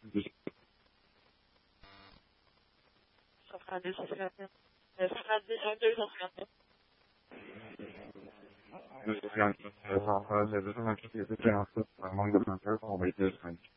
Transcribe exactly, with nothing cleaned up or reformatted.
Ça fera deux cent cinquante mille. Ça fera déjà deux cent cinquante mille. deux cent cinquante mille, deux cent cinquante mille, c'est un manque de printemps, on va essayer de